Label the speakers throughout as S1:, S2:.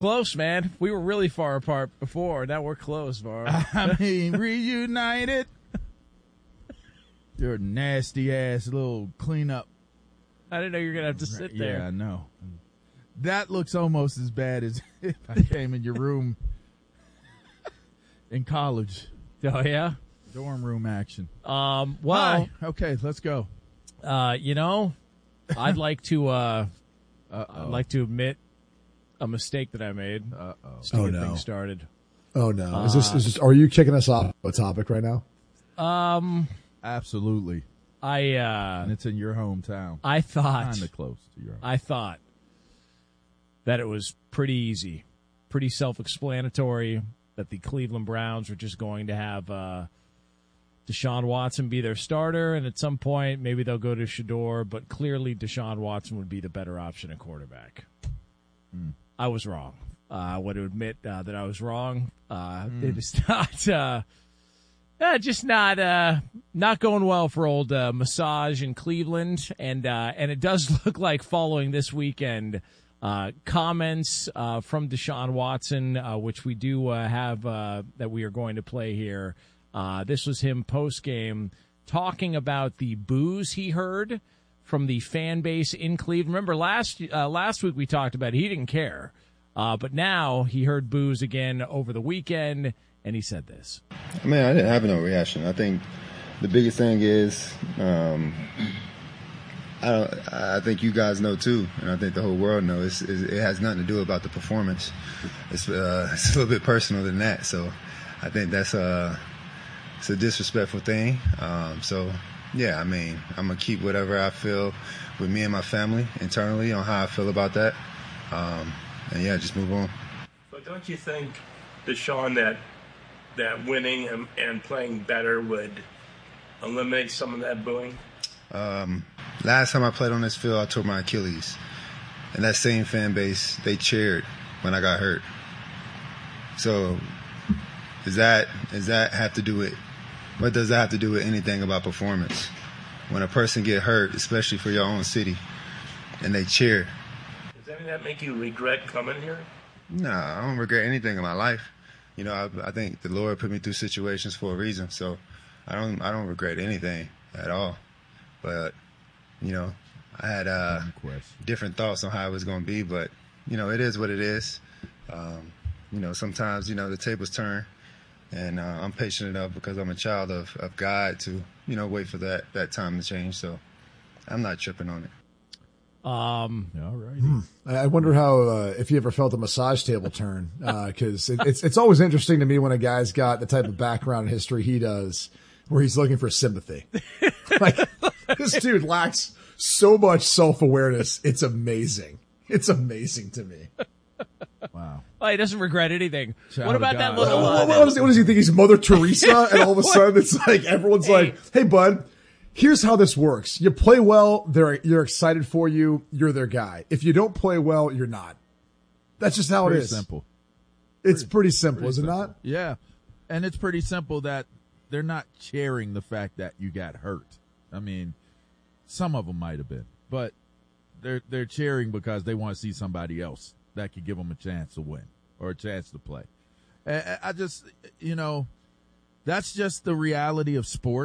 S1: Close, man. We were really far apart before. Now we're close, Var.
S2: I mean, reunited. You're a nasty-ass little cleanup.
S1: I didn't know you were going to have to sit there.
S2: Yeah, I know. That looks almost as bad as if I came in your room in college.
S1: Oh, yeah?
S2: Dorm room action.
S1: Well,
S2: Hi. Okay, let's go.
S1: I'd like to admit a mistake that I made.
S3: Oh, no.
S1: Thing started.
S3: Oh, no. Is this, are you kicking us off a topic right now?
S2: Absolutely. And it's in your hometown.
S1: I thought.
S2: Kind of close to your hometown.
S1: I thought that it was pretty easy, pretty self-explanatory that the Cleveland Browns were just going to have Deshaun Watson be their starter, and at some point maybe they'll go to Shedeur, but clearly Deshaun Watson would be the better option at quarterback. I was wrong. I want to admit that I was wrong. It is not going well for old Massage in Cleveland, and it does look like following this weekend comments from Deshaun Watson, which we do have that we are going to play here. This was him post-game talking about the boos he heard from the fan base in Cleveland. Remember last week we talked about he didn't care, but now he heard boos again over the weekend, and he said this.
S4: I mean, I didn't have no reaction. I think the biggest thing is I think you guys know too, and I think the whole world knows. It has nothing to do about the performance. It's a little bit personal than that. So I think that's it's a disrespectful thing. So yeah, I mean, I'm gonna keep whatever I feel with me and my family internally on how I feel about that, and yeah, just move on.
S5: But don't you think, Deshaun, that winning and playing better would eliminate some of that booing?
S4: Last time I played on this field, I tore my Achilles. And that same fan base, they cheered when I got hurt. So does that have to do with, what does that have to do with anything about performance? When a person get hurt, especially for your own city, and they cheer.
S5: Does any of that make you regret coming here?
S4: No, I don't regret anything in my life. You know, I think the Lord put me through situations for a reason, so I don't regret anything at all. But, you know, I had different thoughts on how it was going to be, but, you know, it is what it is. You know, sometimes, you know, the tables turn, and I'm patient enough because I'm a child of God to, you know, wait for that time to change. So I'm not tripping on it.
S2: All right.
S3: I wonder how if you ever felt a massage table turn, because it's always interesting to me when a guy's got the type of background and history he does, where he's looking for sympathy. Like, this dude lacks so much self-awareness. It's amazing. It's amazing to me.
S2: Wow.
S1: Oh, he doesn't regret anything.
S2: Child
S1: what about
S2: of
S1: that
S2: God.
S1: little?
S3: What does he think? He's Mother Teresa, and all of a sudden it's like everyone's like, "Hey, bud, here's how this works. You play well, you're excited for you. You're their guy. If you don't play well, you're not. That's just how it is.
S2: Simple.
S3: It's pretty simple, is it not?
S2: Yeah, and it's pretty simple that they're not cheering the fact that you got hurt. I mean, some of them might have been, but they're cheering because they want to see somebody else that could give them a chance to win or a chance to play. I just, you know, that's just the reality of sport.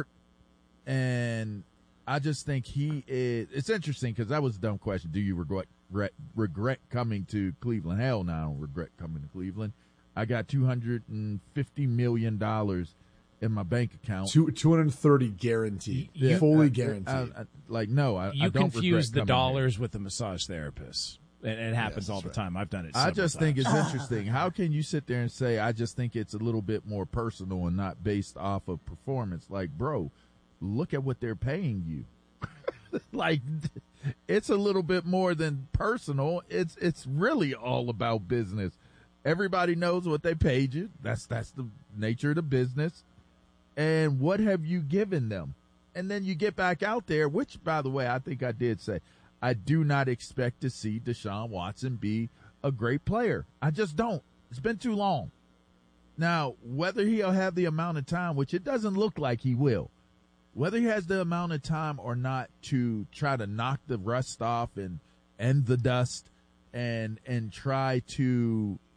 S2: And I just think it's interesting because that was a dumb question. Do you regret coming to Cleveland? Hell no, I don't regret coming to Cleveland. I got $250 million in my bank account.
S3: 230 guaranteed. Fully guaranteed.
S1: You confuse the dollars with the massage therapist. And it happens all the time. I've done it several
S2: I just
S1: times.
S2: think it's interesting. How can you sit there and say, I just think it's a little bit more personal and not based off of performance? Like, bro, look at what they're paying you. Like, it's a little bit more than personal. It's really all about business. Everybody knows what they paid you. That's the nature of the business. And what have you given them? And then you get back out there, which, by the way, I think I did say, I do not expect to see Deshaun Watson be a great player. I just don't. It's been too long. Now, whether he'll have the amount of time, which it doesn't look like he will, whether he has the amount of time or not to try to knock the rust off and end the dust and try to